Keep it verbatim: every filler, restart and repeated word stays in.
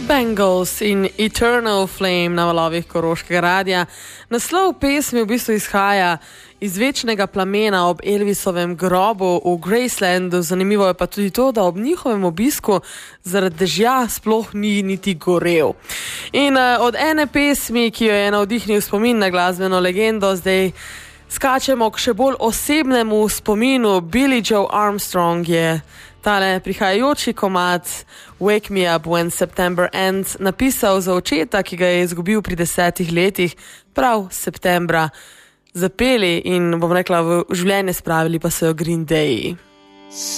Bangles in Eternal Flame na valovih Koroškega radia. Naslov pesmi v bistvu izhaja iz večnega plamena ob Elvisovem grobu v Gracelandu. Zanimivo je pa tudi to, da ob njihovem obisku zaradi dežja sploh ni niti gorel. In uh, od ene pesmi, ki jo je navdihnil spomin na glasbeno legendo, zdaj skačemo k še bolj osebnemu spominu. Billie Joe Armstrong je tale prihajajoči komad Wake Me Up When September Ends napisal za očeta, ki ga je izgubil pri desetih letih, prav septembra. Zapeli in, bom rekla, v življenje spravili pa so jo Green Day.